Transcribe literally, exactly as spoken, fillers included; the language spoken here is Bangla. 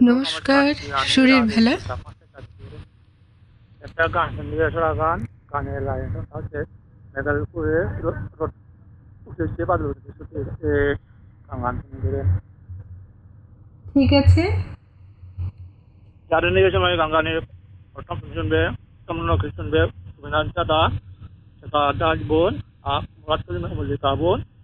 নমস্কার, সুরের ভেলা। একটা গান সন্নিবেশরা গান গানের লাইন হচ্ছে মেঘার উপরে রোদ উঠেছে বাদল উঠেছে গান শুনবেন। ঠিক আছে। যাদের নিয়ে সময় গাঙ্গানের প্রথম শুনবে তমন শুনবে সুবিনান চাদা চাদা দাস বোন আর মুরাদ করিম মল্লিকা বোন